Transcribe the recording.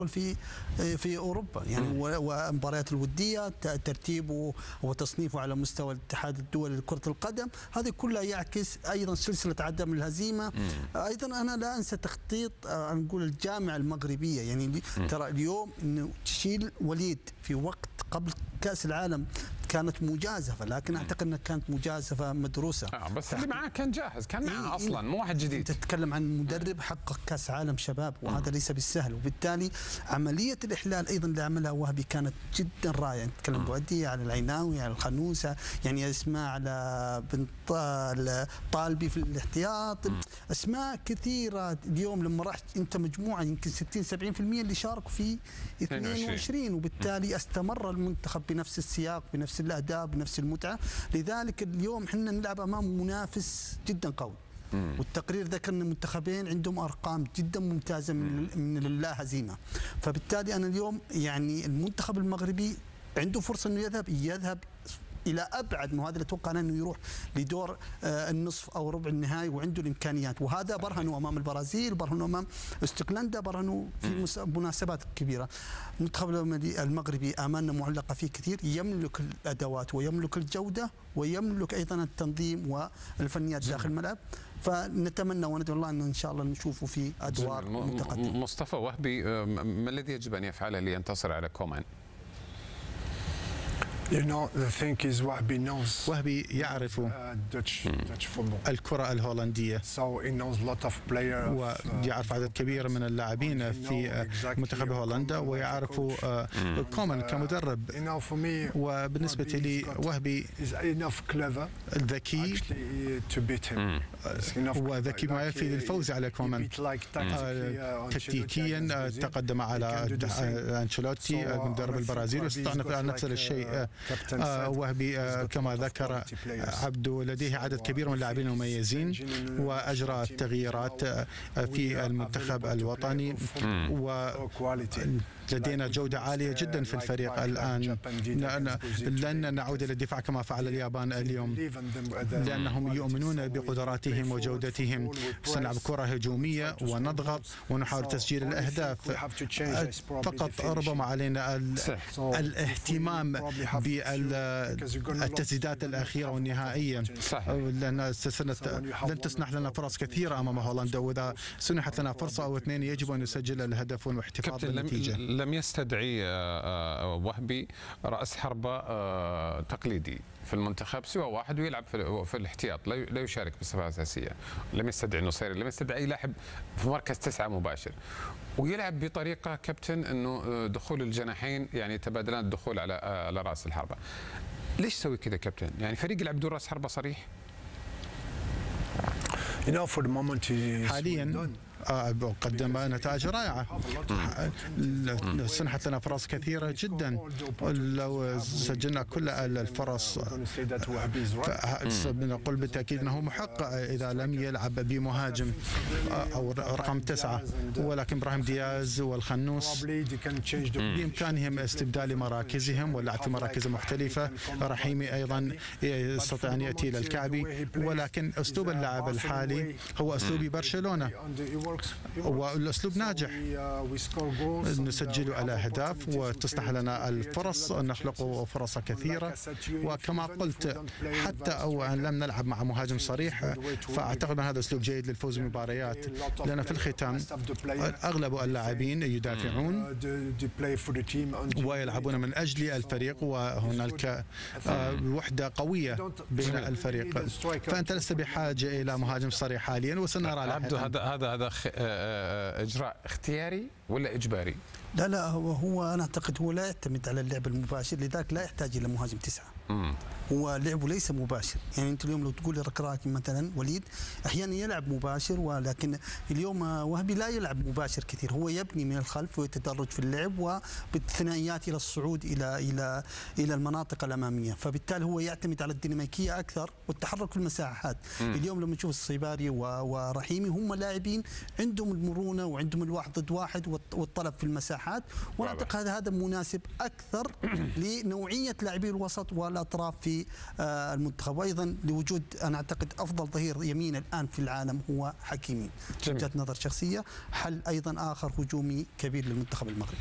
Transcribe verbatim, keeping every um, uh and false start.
في في اوروبا يعني، ومباريات الوديه ترتيبه وتصنيفه على مستوى الاتحاد الدولي لكره القدم، هذه كلها يعكس ايضا سلسله عدم الهزيمه. ايضا انا لا انسى تخطيط نقول الجامعه المغربيه، يعني ترى اليوم انه تشيل وليد في وقت قبل كاس العالم كانت مجازفه، لكن اعتقد انها كانت مجازفه مدروسه. اه بس اللي معاه كان جاهز، كان معاه إيه اصلا مو واحد جديد. انت تتكلم عن مدرب حقق كاس عالم شباب، وهذا مم. ليس بالسهل، وبالتالي عمليه الاحلال ايضا اللي عملها وهبي كانت جدا رائعه. نتكلم بودي على العيناوي، على الخنوسه، يعني اسماء على بن طالبي في الاحتياط، مم. اسماء كثيره. اليوم لما رحت انت مجموعه يمكن ستين سبعين بالمئة اللي شاركوا في اثنين وعشرين، وبالتالي استمر المنتخب بنفس السياق، بنفس الاهداف، بنفس المتعه. لذلك اليوم احنا نلعب امام منافس جدا قوي، والتقرير ذكر ان المنتخبين عندهم ارقام جدا ممتازه من من اللا هزيمه. فبالتالي انا اليوم يعني المنتخب المغربي عنده فرصه انه يذهب يذهب الى ابعد، وهذا اللي اتوقع انه يروح لدور النصف او ربع النهائي، وعنده الامكانيات، وهذا برهنوا امام البرازيل، برهنوا امام اسكتلندا، برهنوا في مناسبات كبيره. المنتخب المغربي امالنا معلقه فيه كثير، يملك الادوات ويملك الجوده ويملك ايضا التنظيم والفنيات داخل الملعب، فنتمنى وندعو الله ان ان شاء الله نشوفه في ادوار متقدمه. مصطفى وهبي، ما الذي يجب ان يفعله لينتصر على كومان؟ You know, the thing is وهبي knows وهبي يعرف uh, Dutch, Dutch football. الكرة الهولندية، so he knows lot of players. ويعرف عدد كبير من اللاعبين في منتخب هولندا، ويعرف كومان كمدرب. وبالنسبة لي وهبي ذكي وذكي ما يكفي للفوز على كومان. تكتيكيا تقدم على أنشيلوتي المدرب البرازيلي، واستطعنا نفس الشيء. آه وهبي آه كما ذكر عبدو لديه عدد كبير من اللاعبين المميزين، واجرى تغييرات آه في المنتخب الوطني، ولدينا جودة عالية جدا في الفريق الآن. لن نعود إلى الدفاع كما فعل اليابان اليوم، لأنهم يؤمنون بقدراتهم وجودتهم. سنلعب كرة هجومية ونضغط ونحاول تسجيل الأهداف فقط. ربما علينا الاهتمام بالتسديدات الأخيرة والنهائية، لأن لن تسنح لنا فرص كثيرة أمام هولندا، وإذا سنحت لنا فرصة أو اثنين يجب أن نسجل الهدف والاحتفاظ بالنتيجة. لم يستدعي وهبي رأس حربة تقليدي في المنتخب سوى واحد ويلعب في الاحتياط، لا يشارك بصفة أساسية. لم يستدعي النصيري، لم يستدعي أي لاعب في مركز تسعة مباشر، ويلعب بطريقة كابتن أنه دخول الجناحين يعني تبادلان الدخول على على رأس الحربة. ليش سوي كذا كابتن؟ يعني فريق يلعب بدون رأس حربة صريح؟ حاليا قدم نتائج رائعة، سنحت لنا فرص كثيرة جدا. لو سجلنا كل الفرص نقول بالتأكيد أنه محقق إذا لم يلعب بمهاجم أو رقم تسعة، ولكن إبراهيم دياز والخنوس بإمكانهم استبدال مراكزهم واللعب في مراكز مختلفة. رحيمي أيضا يستطيع أن يأتي إلى الكعبي، ولكن أسلوب اللعب الحالي هو أسلوب برشلونة، والأسلوب ناجح. نسجل على أهداف وتسنح لنا الفرص، نخلق فرص كثيرة، وكما قلت حتى أو أن لم نلعب مع مهاجم صريح فأعتقد أن هذا أسلوب جيد للفوز بالمباريات، لأن في الختام أغلب اللاعبين يدافعون ويلعبون من أجل الفريق، وهناك وحدة قوية بين الفريق، فأنت لست بحاجة إلى مهاجم صريح حاليا، وسنرى عبدو هذا هذا هذا إجراء اختياري ولا إجباري؟ لا لا هو هو أنا أعتقد هو لا يعتمد على اللعب المباشر، لذلك لا يحتاج إلى مهاجم تسعة. مم. هو لعبه ليس مباشر، يعني أنت اليوم لو تقول ركراكي مثلا وليد أحيانا يلعب مباشر، ولكن اليوم وهبي لا يلعب مباشر كثير، هو يبني من الخلف ويتدرج في اللعب وبالثنائيات إلى الصعود إلى إلى إلى المناطق الأمامية، فبالتالي هو يعتمد على الديناميكية أكثر والتحرك في المساحات. مم. اليوم لما نشوف الصيباري ورحيمي هم لاعبين عندهم المرونة وعندهم الواحد ضد واحد والطلب في المساحات، ونعتقد هذا مناسب اكثر لنوعيه لاعبي الوسط والاطراف في المنتخب، وايضا لوجود انا اعتقد افضل ظهير يمين الان في العالم هو حكيمي، وجهة نظر شخصيه، حل ايضا اخر هجومي كبير للمنتخب المغربي.